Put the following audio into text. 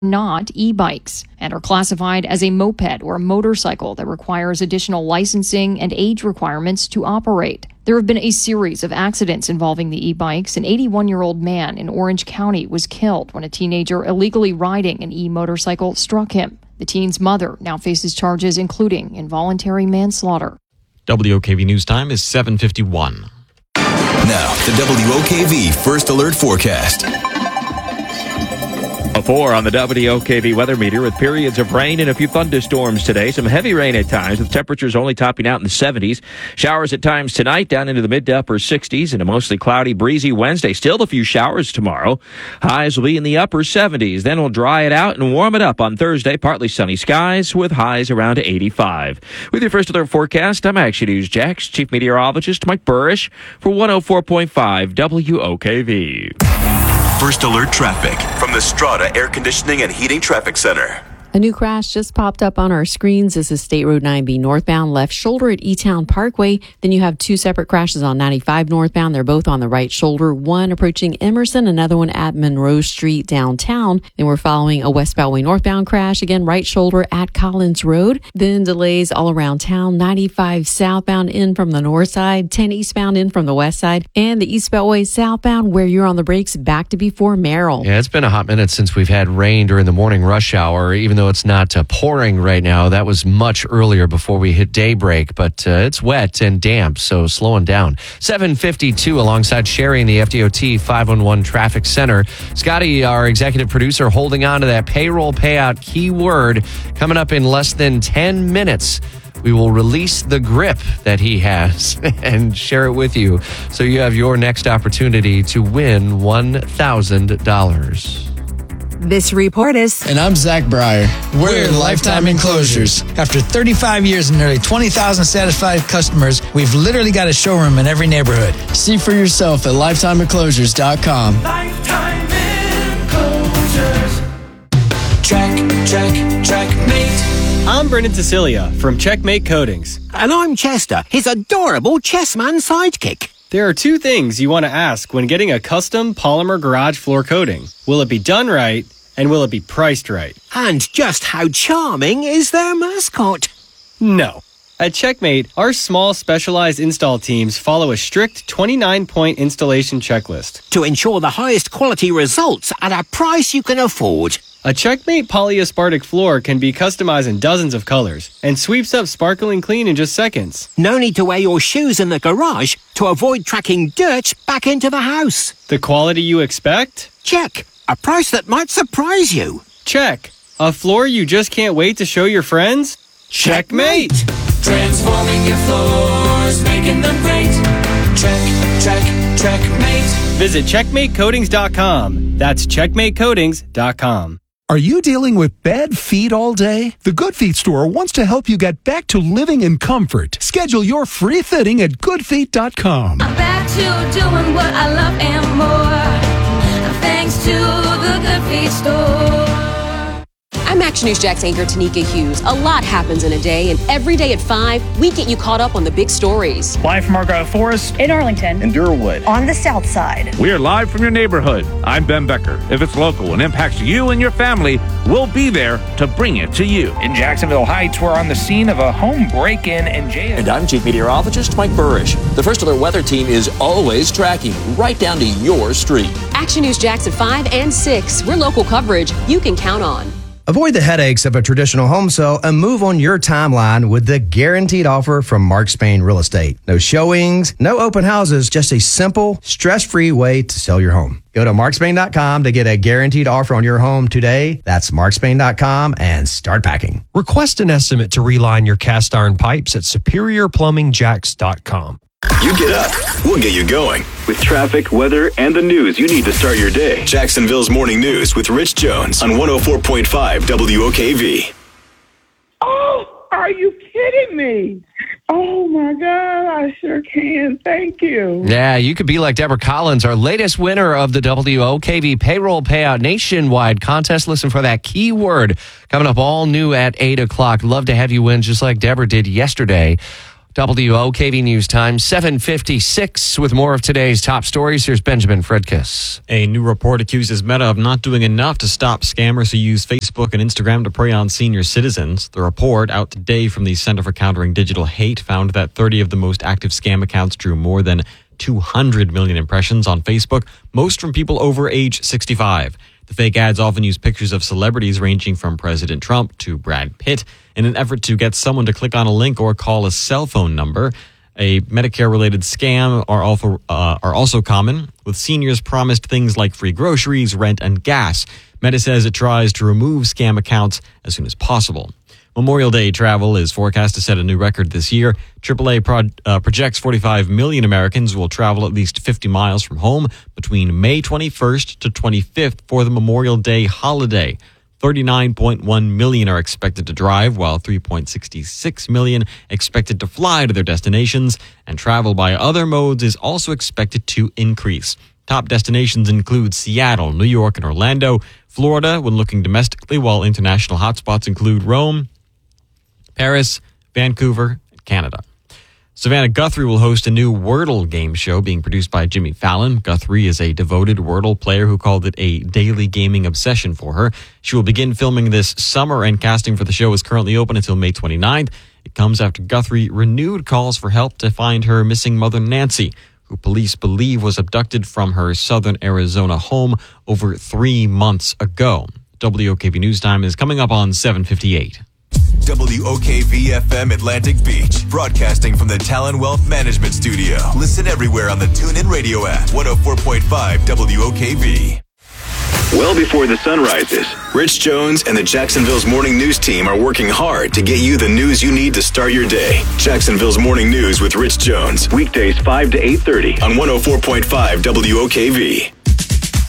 not e-bikes and are classified as a moped or a motorcycle that requires additional licensing and age requirements to operate. There have been a series of accidents involving the e-bikes. An 81-year-old man in Orange County was killed when a teenager illegally riding an e-motorcycle struck him. The teen's mother now faces charges including involuntary manslaughter. WOKV News Time is 7:51. Now, the WOKV First Alert Forecast. A 4 on the WOKV weather meter with periods of rain and a few thunderstorms today. Some heavy rain at times with temperatures only topping out in the 70s. Showers at times tonight down into the mid to upper 60s and a mostly cloudy, breezy Wednesday. Still a few showers tomorrow. Highs will be in the upper 70s. Then we'll dry it out and warm it up on Thursday. Partly sunny skies with highs around 85. With your First Alert Forecast, I'm Action News Jax Chief Meteorologist Mike Burrish for 104.5 WOKV. First Alert Traffic from the Strata Air Conditioning and Heating Traffic Center. A new crash just popped up on our screens. This is State Road 9B northbound, left shoulder at E-Town Parkway. Then you have two separate crashes on 95 northbound. They're both on the right shoulder. One approaching Emerson, another one at Monroe Street downtown. Then we're following a West Beltway northbound crash. Again, right shoulder at Collins Road. Then delays all around town. 95 southbound in from the north side. 10 eastbound in from the west side. And the East Beltway southbound where you're on the brakes back to before Merrill. Yeah, it's been a hot minute since we've had rain during the morning rush hour, even though it's not pouring right now. That was much earlier before we hit daybreak, but it's wet and damp, so slowing down. 7:52 alongside Sherry in the FDOT 511 Traffic Center. Scotty, our executive producer, holding on to that payroll payout keyword. Coming up in less than 10 minutes. We will release the grip that he has and share it with you, so you have your next opportunity to win $1,000. This report is... And I'm Zach Breyer. We're Lifetime Enclosures. After 35 years and nearly 20,000 satisfied customers, we've literally got a showroom in every neighborhood. See for yourself at lifetimeenclosures.com. Lifetime Enclosures. Checkmate. I'm Brendan Cecilia from Checkmate Coatings. And I'm Chester, his adorable chessman sidekick. There are two things you want to ask when getting a custom polymer garage floor coating. Will it be done right, and will it be priced right? And just how charming is their mascot? No. At Checkmate, our small specialized install teams follow a strict 29-point installation checklist to ensure the highest quality results at a price you can afford. A Checkmate polyaspartic floor can be customized in dozens of colors and sweeps up sparkling clean in just seconds. No need to wear your shoes in the garage to avoid tracking dirt back into the house. The quality you expect? Check. A price that might surprise you. Check. A floor you just can't wait to show your friends? Checkmate! Transforming your floors, making them great. Checkmate. Visit CheckmateCoatings.com. That's CheckmateCoatings.com. Are you dealing with bad feet all day? The Good Feet store wants to help you get back to living in comfort. Schedule your free fitting at goodfeet.com. I'm back to doing what I love and more, thanks to the Good Feet store. I'm Action News Jax anchor Tanika Hughes. A lot happens in a day, and every day at 5, we get you caught up on the big stories. Live from Argyle Forest, in Arlington, in Durwood, on the south side. We are live from your neighborhood. I'm Ben Becker. If it's local and impacts you and your family, we'll be there to bring it to you. In Jacksonville Heights, we're on the scene of a home break-in and jail. And I'm Chief Meteorologist Mike Burrish. The First Alert Weather Team is always tracking right down to your street. Action News Jax at 5 and 6. We're local coverage you can count on. Avoid the headaches of a traditional home sale and move on your timeline with the guaranteed offer from Mark Spain Real Estate. No showings, no open houses, just a simple, stress-free way to sell your home. Go to markspain.com to get a guaranteed offer on your home today. That's markspain.com and start packing. Request an estimate to reline your cast iron pipes at superiorplumbingjax.com. You get up, we'll get you going. With traffic, weather, and the news you need to start your day. Jacksonville's Morning News with Rich Jones on 104.5 WOKV. Oh, are you kidding me? Oh, my God, I sure can. Thank you. Yeah, you could be like Deborah Collins, our latest winner of the WOKV Payroll Payout Nationwide contest. Listen for that keyword coming up all new at 8 o'clock. Love to have you win just like Deborah did yesterday. WOKV News Time, 7:56. With more of today's top stories, here's Benjamin Fredkiss. A new report accuses Meta of not doing enough to stop scammers who use Facebook and Instagram to prey on senior citizens. The report, out today from the Center for Countering Digital Hate, found that 30 of the most active scam accounts drew more than 200 million impressions on Facebook, most from people over age 65. The fake ads often use pictures of celebrities ranging from President Trump to Brad Pitt in an effort to get someone to click on a link or call a cell phone number. A Medicare-related scam are also common, with seniors promised things like free groceries, rent, and gas. Meta says it tries to remove scam accounts as soon as possible. Memorial Day travel is forecast to set a new record this year. AAA projects 45 million Americans will travel at least 50 miles from home between May 21st to 25th for the Memorial Day holiday. 39.1 million are expected to drive, while 3.66 million expected to fly to their destinations, and travel by other modes is also expected to increase. Top destinations include Seattle, New York, and Orlando, Florida when looking domestically, while international hotspots include Rome, Paris, Vancouver, and Canada. Savannah Guthrie will host a new Wordle game show being produced by Jimmy Fallon. Guthrie is a devoted Wordle player who called it a daily gaming obsession for her. She will begin filming this summer, and casting for the show is currently open until May 29th. It comes after Guthrie renewed calls for help to find her missing mother, Nancy, who police believe was abducted from her southern Arizona home over 3 months ago. WOKV News Time is coming up on 7:58. WOKV-FM Atlantic Beach, broadcasting from the Talon Wealth Management Studio. Listen everywhere on the TuneIn Radio app, 104.5 WOKV. Well before the sun rises, Rich Jones and the Jacksonville's Morning News team are working hard to get you the news you need to start your day. Jacksonville's Morning News with Rich Jones. Weekdays 5 to 8:30 on 104.5 WOKV.